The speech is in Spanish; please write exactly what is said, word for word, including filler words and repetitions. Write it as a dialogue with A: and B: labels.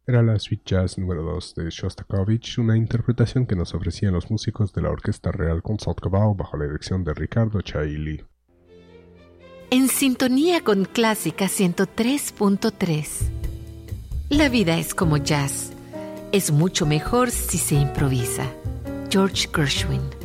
A: Era la Suite Jazz número dos de Shostakovich, una interpretación que nos ofrecían los músicos de la Orquesta Real Concertgebouw bajo la dirección de Riccardo Chailly.
B: En sintonía con Clásica ciento tres punto tres. La vida es como jazz. Es mucho mejor si se improvisa. George Gershwin.